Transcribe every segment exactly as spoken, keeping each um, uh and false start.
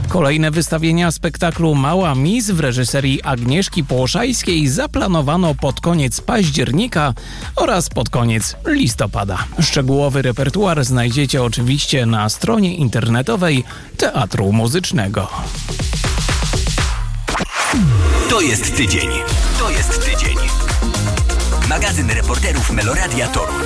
Kolejne wystawienia spektaklu Mała Miss w reżyserii Agnieszki Płoszajskiej zaplanowano pod koniec października oraz pod koniec listopada. Szczegółowy repertuar znajdziecie oczywiście na stronie internetowej Teatru Muzycznego. To jest tydzień. To jest tydzień. Magazyn reporterów Meloradia Toruń.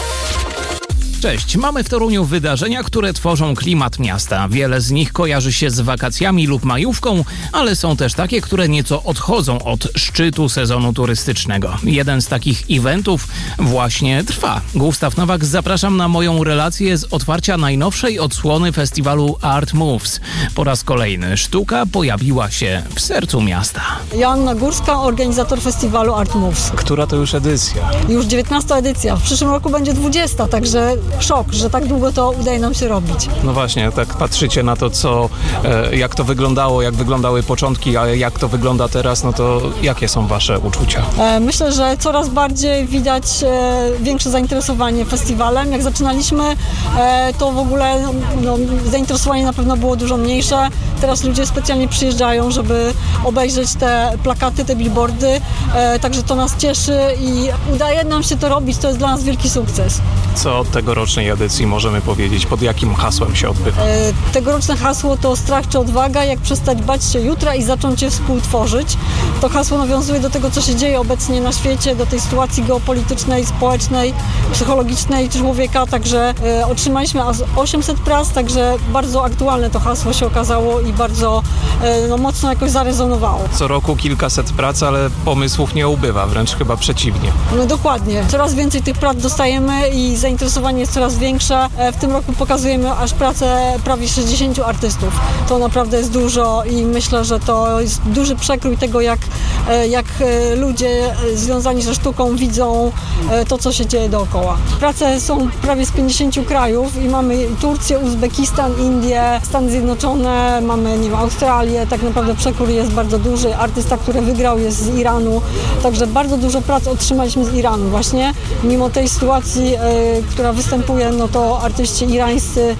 Cześć, mamy w Toruniu wydarzenia, które tworzą klimat miasta. Wiele z nich kojarzy się z wakacjami lub majówką, ale są też takie, które nieco odchodzą od szczytu sezonu turystycznego. Jeden z takich eventów właśnie trwa. Gustaw Nowak, zapraszam na moją relację z otwarcia najnowszej odsłony festiwalu Art Moves. Po raz kolejny sztuka pojawiła się w sercu miasta. Joanna Górska, organizator festiwalu Art Moves. Która to już edycja? Już dziewiętnasta edycja. W przyszłym roku będzie dwudziesta, także szok, że tak długo to udaje nam się robić. No właśnie, tak patrzycie na to, co, e, jak to wyglądało, jak wyglądały początki, a jak to wygląda teraz, no to jakie są wasze uczucia? E, myślę, że coraz bardziej widać e, większe zainteresowanie festiwalem. Jak zaczynaliśmy, e, to w ogóle no, zainteresowanie na pewno było dużo mniejsze. Teraz ludzie specjalnie przyjeżdżają, żeby obejrzeć te plakaty, te billboardy, e, także to nas cieszy i udaje nam się to robić. To jest dla nas wielki sukces. Co od tegorocznej edycji możemy powiedzieć? Pod jakim hasłem się odbywa? E, tegoroczne hasło to strach czy odwaga, jak przestać bać się jutra i zacząć je współtworzyć. To hasło nawiązuje do tego, co się dzieje obecnie na świecie, do tej sytuacji geopolitycznej, społecznej, psychologicznej człowieka, także e, otrzymaliśmy osiemset prac, także bardzo aktualne to hasło się okazało i bardzo e, no, mocno jakoś zarezonowało. Co roku kilkaset prac, ale pomysłów nie ubywa, wręcz chyba przeciwnie. No dokładnie. Coraz więcej tych prac dostajemy i zainteresowanie jest coraz większe. W tym roku pokazujemy aż pracę prawie sześćdziesięciu artystów. To naprawdę jest dużo i myślę, że to jest duży przekrój tego, jak, jak ludzie związani ze sztuką widzą to, co się dzieje dookoła. Prace są prawie z pięćdziesięciu krajów i mamy Turcję, Uzbekistan, Indię, Stany Zjednoczone, mamy nie wiem, Australię. Tak naprawdę przekrój jest bardzo duży. Artysta, który wygrał, jest z Iranu. Także bardzo dużo prac otrzymaliśmy z Iranu właśnie. Mimo tej sytuacji, która występuje, no to artyści irańscy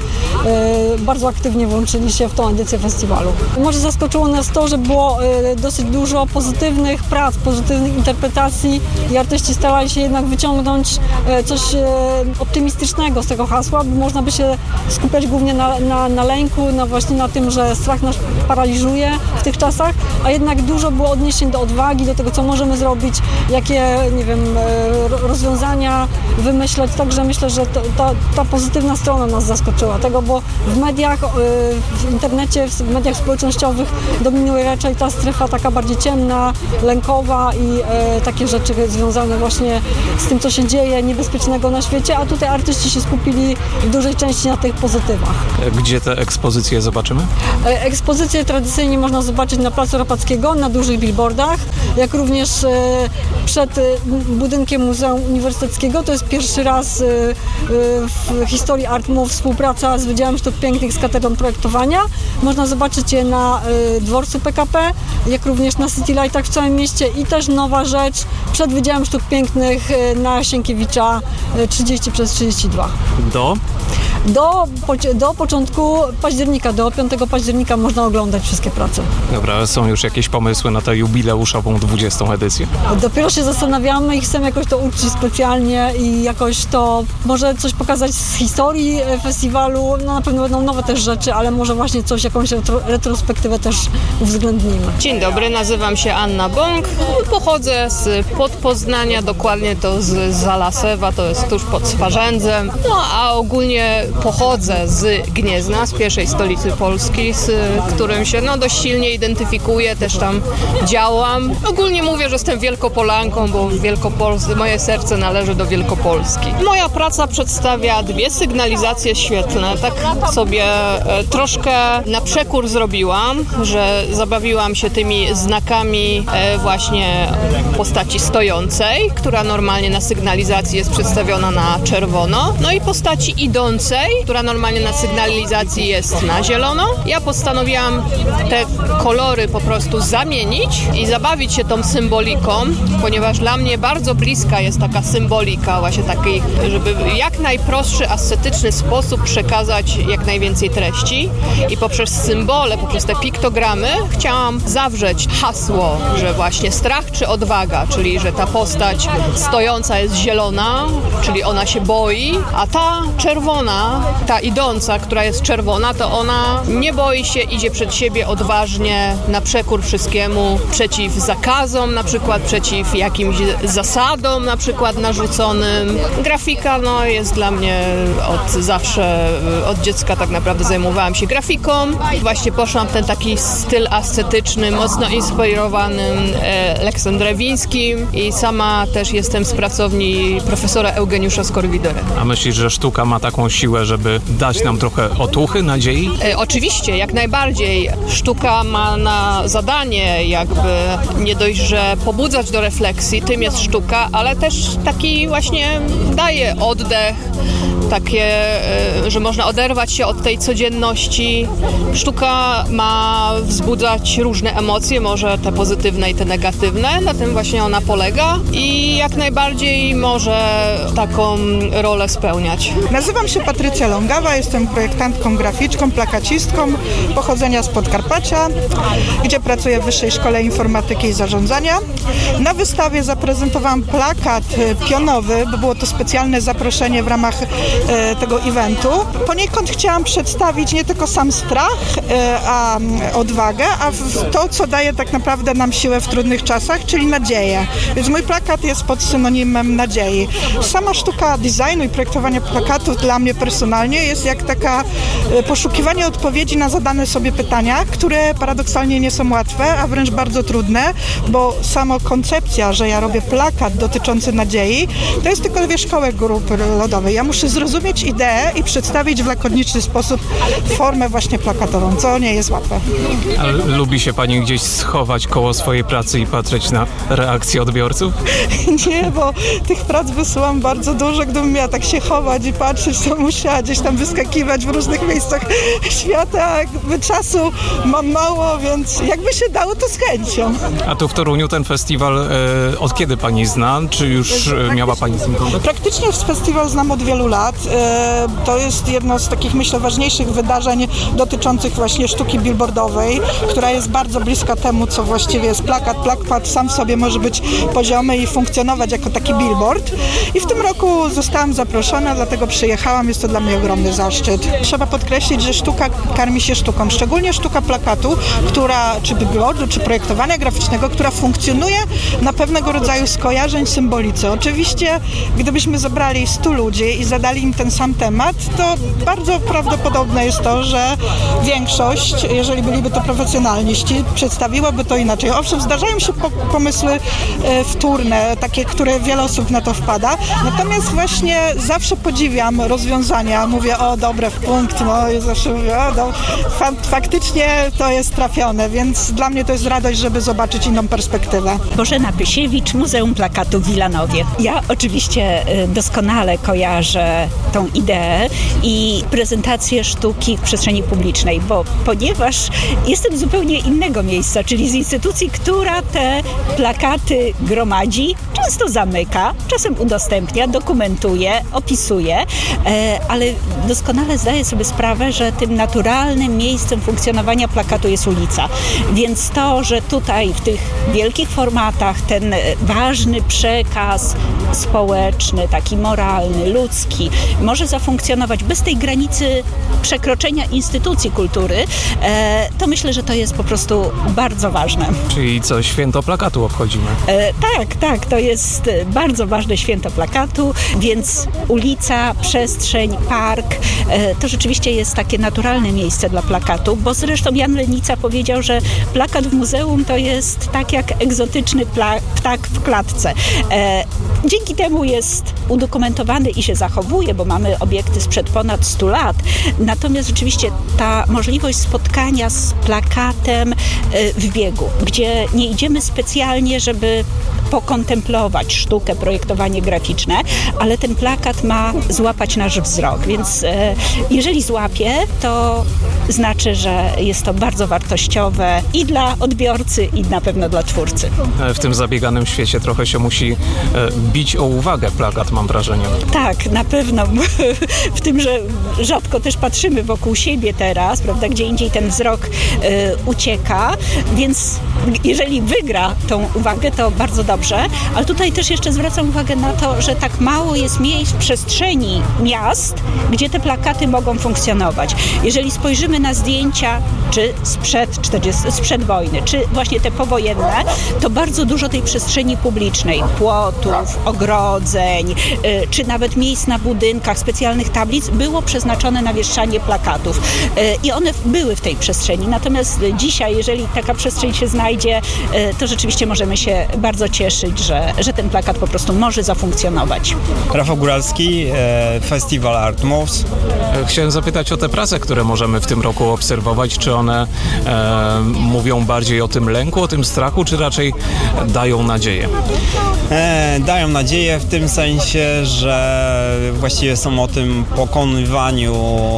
e, bardzo aktywnie włączyli się w tą edycję festiwalu. Może zaskoczyło nas to, że było e, dosyć dużo pozytywnych prac, pozytywnych interpretacji i artyści starali się jednak wyciągnąć e, coś e, optymistycznego z tego hasła, bo można by się skupiać głównie na, na, na lęku, na właśnie na tym, że strach nas paraliżuje w tych czasach, a jednak dużo było odniesień do odwagi, do tego, co możemy zrobić, jakie, nie wiem, e, rozwiązania wymyśleć, także myślę, że to, ta, ta pozytywna strona nas zaskoczyła tego, bo w mediach, w internecie, w mediach społecznościowych dominuje raczej ta strefa taka bardziej ciemna, lękowa i e, takie rzeczy związane właśnie z tym, co się dzieje niebezpiecznego na świecie, a tutaj artyści się skupili w dużej części na tych pozytywach. Gdzie te ekspozycje zobaczymy? E, ekspozycje tradycyjnie można zobaczyć na Placu Rapackiego, na dużych billboardach, jak również e, przed e, budynkiem Muzeum Uniwersyteckiego. To jest pierwszy raz w historii Art Move współpraca z Wydziałem Sztuk Pięknych z Katedrą Projektowania. Można zobaczyć je na dworcu P K P, jak również na City Lightach w całym mieście i też nowa rzecz przed Wydziałem Sztuk Pięknych na Sienkiewicza trzydzieści przez trzydzieści dwa. Do? Do, do początku października, do piątego października można oglądać wszystkie prace. Dobra, są już jakieś pomysły na tę jubileuszową dwudziestą edycję? Dopiero się zastanawiamy i chcemy jakoś to uczcić specjalnie i jakoś to może coś pokazać z historii festiwalu. No na pewno będą nowe też rzeczy, ale może właśnie coś, jakąś retro, retrospektywę też uwzględnimy. Dzień dobry, nazywam się Anna Bąk. Pochodzę z Podpoznania, dokładnie to z Zalasewa, to jest tuż pod Swarzędzem. No a ogólnie pochodzę z Gniezna, z pierwszej stolicy Polski, z którym się no, dość silnie identyfikuję, też tam działam. Ogólnie mówię, że jestem Wielkopolanką, bo Wielkopolscy, moje serce należy do Wielkopolski. Moja praca przedstawia dwie sygnalizacje świetlne. Tak sobie e, troszkę na przekór zrobiłam, że zabawiłam się tymi znakami e, właśnie postaci stojącej, która normalnie na sygnalizacji jest przedstawiona na czerwono, no i postaci idącej, która normalnie na sygnalizacji jest na zielono. Ja postanowiłam te kolory po prostu zamienić i zabawić się się tą symboliką, ponieważ dla mnie bardzo bliska jest taka symbolika właśnie takiej, żeby w jak najprostszy, ascetyczny sposób przekazać jak najwięcej treści i poprzez symbole, poprzez te piktogramy chciałam zawrzeć hasło, że właśnie strach czy odwaga, czyli że ta postać stojąca jest zielona, czyli ona się boi, a ta czerwona, ta idąca, która jest czerwona, to ona nie boi się, idzie przed siebie odważnie, na przekór wszystkiemu, przeciw zakazom, na przykład przeciw jakimś zasadom, na przykład narzuconym. Grafika no, jest dla mnie od zawsze, od dziecka tak naprawdę zajmowałam się grafiką. Właśnie poszłam w ten taki styl ascetyczny, mocno inspirowanym e, Leksem Drewińskim i sama też jestem z pracowni profesora Eugeniusza Skorwidory. A myślisz, że sztuka ma taką siłę, żeby dać nam trochę otuchy, nadziei? E, oczywiście, jak najbardziej. Sztuka ma na zadanie jakby nie dość, że pobudzać do refleksji, tym jest sztuka, ale też taki właśnie daje oddech, takie, że można oderwać się od tej codzienności. Sztuka ma wzbudzać różne emocje, może te pozytywne i te negatywne, na tym właśnie ona polega i jak najbardziej może taką rolę spełniać. Nazywam się Patrycja Longawa, jestem projektantką graficzką, plakacistką pochodzenia z Podkarpacia, gdzie pracuję w Wyższej Szkole Informatyki i Zarządzania. Na wystawie zaprezentowałam plakat pionowy, bo było to specjalne zaproszenie w ramach e, tego eventu. Poniekąd chciałam przedstawić nie tylko sam strach, e, a odwagę, a w to, co daje tak naprawdę nam siłę w trudnych czasach, czyli nadzieję. Więc mój plakat jest pod synonimem nadziei. Sama sztuka designu i projektowania plakatów dla mnie personalnie jest jak taka e, poszukiwanie odpowiedzi na zadane sobie pytania, które paradoksalnie nie są łatwe, a wręcz bardzo trudne, bo sama koncepcja, że ja robię plakat dotyczący nadziei, to jest tylko wierzchołek grupy lodowej. Ja muszę zrozumieć ideę i przedstawić w lakoniczny sposób formę właśnie plakatową, co nie jest łatwe. Ale lubi się pani gdzieś schować koło swojej pracy i patrzeć na reakcje odbiorców? Nie, bo tych prac wysyłam bardzo dużo. Gdybym miała tak się chować i patrzeć, to musiała gdzieś tam wyskakiwać w różnych miejscach świata. Jakby czasu mam mało, więc jakby się dało, to z chęcią. A tu w Toruniu ten festiwal e, od kiedy pani zna? Czy już e, miała pani z nim kontakt? Praktycznie festiwal znam od wielu lat. E, to jest jedno z takich, myślę, ważniejszych wydarzeń dotyczących właśnie sztuki billboardowej, która jest bardzo bliska temu, co właściwie jest plakat. Plakat sam w sobie może być poziomy i funkcjonować jako taki billboard. I w tym roku zostałam zaproszona, dlatego przyjechałam. Jest to dla mnie ogromny zaszczyt. Trzeba podkreślić, że sztuka karmi się sztuką. Szczególnie sztuka plakatu, która, czy billboardu, czy projektowania graficznego, która funkcjonuje na pewnego rodzaju skojarzeń, symbolice. Oczywiście, gdybyśmy zebrali stu ludzi i zadali im ten sam temat, to bardzo prawdopodobne jest to, że większość, jeżeli byliby to profesjonaliści, przedstawiłaby to inaczej. Owszem, zdarzają się po- pomysły e, wtórne, takie, które wiele osób na to wpada, natomiast właśnie zawsze podziwiam rozwiązania. Mówię, o, dobre, w punkt, no i zawsze mówię, o, do, fa- faktycznie to jest trafione, więc dla mnie to jest radość, żeby zobaczyć inną perspektywę. Bożena Pysiewicz, Muzeum Plakatu w Wilanowie. Ja oczywiście doskonale kojarzę tą ideę i prezentację sztuki w przestrzeni publicznej, bo ponieważ jestem z zupełnie innego miejsca, czyli z instytucji, która te plakaty gromadzi, często zamyka, czasem udostępnia, dokumentuje, opisuje, ale doskonale zdaję sobie sprawę, że tym naturalnym miejscem funkcjonowania plakatu jest ulica. Więc to, że tutaj w tych wielkich formatach ten ważny przekaz społeczny, taki moralny, ludzki, może zafunkcjonować bez tej granicy przekroczenia instytucji kultury, to myślę, że to jest po prostu bardzo ważne. Czyli co, święto plakatu obchodzimy? E, tak, tak, to jest bardzo ważne święto plakatu, więc ulica, przestrzeń, park, e, to rzeczywiście jest takie naturalne miejsce dla plakatu, bo zresztą Jan Lenica powiedział, że plakat w muzeum to jest tak jak egzotyczny pla- ptak w klatce. E, dzięki temu jest udokumentowany i się zachowuje, bo mamy obiekty sprzed ponad stu lat. Natomiast rzeczywiście ta możliwość spotkania z plakatem w biegu, gdzie nie idziemy specjalnie, żeby pokontemplować sztukę, projektowanie graficzne, ale ten plakat ma złapać nasz wzrok, więc e, jeżeli złapie, to znaczy, że jest to bardzo wartościowe i dla odbiorcy, i na pewno dla twórcy. W tym zabieganym świecie trochę się musi e, bić o uwagę plakat, mam wrażenie. Tak, na pewno. W tym, że rzadko też patrzymy wokół siebie teraz, prawda, gdzie indziej ten wzrok e, ucieka, więc jeżeli wygra tą uwagę, to bardzo dobrze. Ale tutaj też jeszcze zwracam uwagę na to, że tak mało jest miejsc w przestrzeni miast, gdzie te plakaty mogą funkcjonować. Jeżeli spojrzymy na zdjęcia, czy sprzed, czterdziestej, sprzed wojny, czy właśnie te powojenne, to bardzo dużo tej przestrzeni publicznej, płotów, ogrodzeń, czy nawet miejsc na budynkach, specjalnych tablic było przeznaczone na wieszczanie plakatów. I one były w tej przestrzeni. Natomiast dzisiaj, jeżeli taka przestrzeń się znajdzie, to rzeczywiście możemy się bardzo cieszyć, że, że ten plakat po prostu może zafunkcjonować. Rafał Góralski, e, Festival Art Moves. Chciałem zapytać o te prace, które możemy w tym roku obserwować. Czy one e, mówią bardziej o tym lęku, o tym strachu, czy raczej dają nadzieję? E, dają nadzieję w tym sensie, że właściwie są o tym pokonywaniu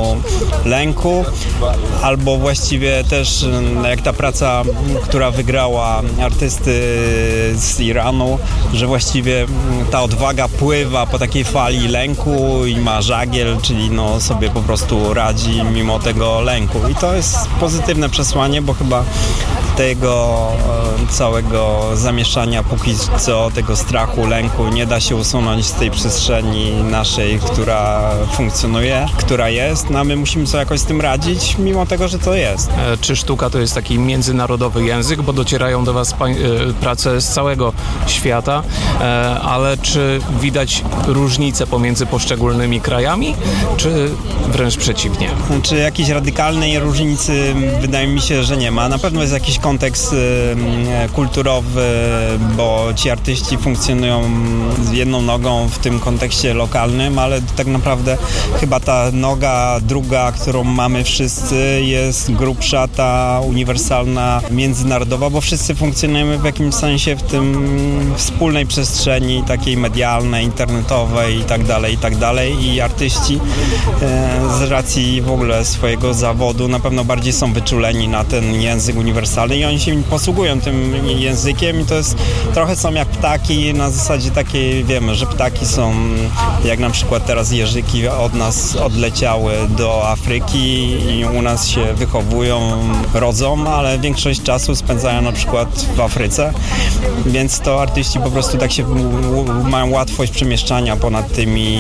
lęku, albo właściwie też jak ta praca, która wygrała artysty z Iranu, że właściwie ta odwaga pływa po takiej fali lęku i ma żagiel, czyli no sobie po prostu radzi mimo tego lęku. I to jest pozytywne przesłanie, bo chyba tego e, całego zamieszania póki co, tego strachu, lęku nie da się usunąć z tej przestrzeni naszej, która funkcjonuje, która jest, no a my musimy sobie jakoś z tym radzić, mimo tego, że to jest. E, czy sztuka to jest taki międzynarodowy język, bo docierają do Was pań- e, prace z całego świata, e, ale czy widać różnice pomiędzy poszczególnymi krajami, czy wręcz przeciwnie? Czy jakiejś radykalnej różnicy wydaje mi się, że nie ma. Na pewno jest jakiś kontekst e, kulturowy, bo ci artyści funkcjonują z jedną nogą w tym kontekście lokalnym, ale tak naprawdę chyba ta noga druga, którą mamy wszyscy, jest grubsza, ta uniwersalna, międzynarodowa, bo wszyscy funkcjonujemy w jakimś sensie w tym wspólnej przestrzeni takiej medialnej, internetowej i tak dalej, i tak dalej. I artyści e, z racji w ogóle swojego zawodu na pewno bardziej są wyczuleni na ten język uniwersalny i oni się posługują tym językiem i to jest, trochę są jak ptaki, na zasadzie takiej, wiemy, że ptaki są, jak na przykład teraz jeżyki od nas odleciały do Afryki i u nas się wychowują, rodzą, ale większość czasu spędzają na przykład w Afryce, więc to artyści po prostu tak się mają łatwość przemieszczania ponad tymi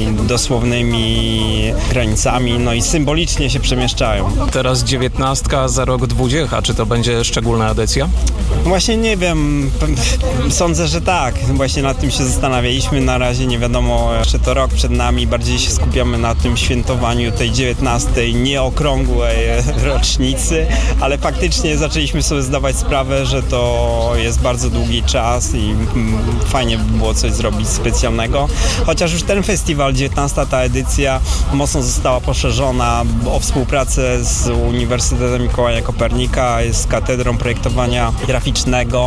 dosłownymi granicami, no i symbolicznie się przemieszczają. Teraz dziewiętnastka, za rok dwudziecha. Czy to będzie szczególna edycja? Właśnie nie wiem. Sądzę, że tak. Właśnie nad tym się zastanawialiśmy. Na razie nie wiadomo, jeszcze to rok przed nami. Bardziej się skupiamy na tym świętowaniu tej dziewiętnastej nieokrągłej rocznicy, ale faktycznie zaczęliśmy sobie zdawać sprawę, że to jest bardzo długi czas i fajnie by było coś zrobić specjalnego. Chociaż już ten festiwal, dziewiętnasta ta edycja, mocno została poszerzona o współpracę z Uniwersytetem Mikołaja Kopernika, z Katedrą Projektowania Graficznego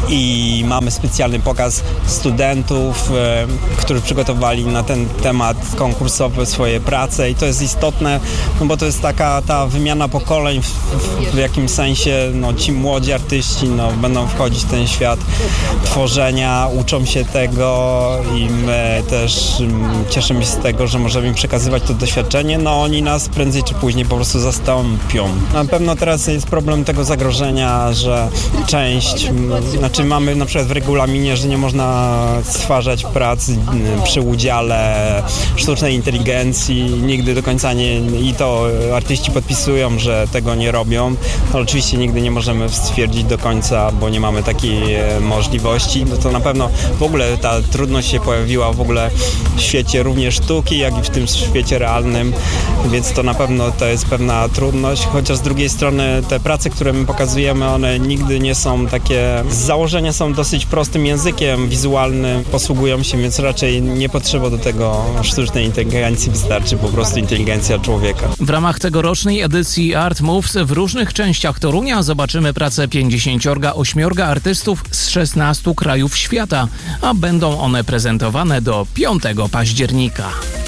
i mamy specjalny pokaz studentów, e, którzy przygotowali na ten temat konkursowy swoje prace i to jest istotne, no bo to jest taka ta wymiana pokoleń w, w, w jakimś sensie, no ci młodzi artyści no, będą wchodzić w ten świat tworzenia, uczą się tego i my też m, cieszymy się z tego, że możemy im przekazywać to doświadczenie, no oni nas prędzej czy później po prostu zastąpią. Na pewno teraz jest problem tego zagrożenia, że część, znaczy mamy na przykład w regulaminie, że nie można stwarzać prac przy udziale sztucznej inteligencji, nigdy do końca nie, i to artyści podpisują, że tego nie robią, ale oczywiście nigdy nie możemy stwierdzić do końca, bo nie mamy takiej możliwości, no to na pewno w ogóle ta trudność się pojawiła w ogóle w świecie również sztuki, jak i w tym świecie realnym, więc to na pewno to jest pewna trudność, chociaż z drugiej strony te prace, które my pokazujemy, pokazujemy, one nigdy nie są takie, z założenia są dosyć prostym językiem wizualnym, posługują się, więc raczej nie potrzeba do tego sztucznej inteligencji, wystarczy po prostu inteligencja człowieka. W ramach tegorocznej edycji Art Moves w różnych częściach Torunia zobaczymy pracę pięćdziesięciorga ośmiorga artystów z szesnastu krajów świata, a będą one prezentowane do piątego października.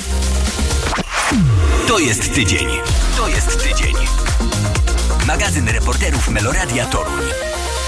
To jest tydzień. To jest tydzień. Magazyn reporterów Meloradia Toruń.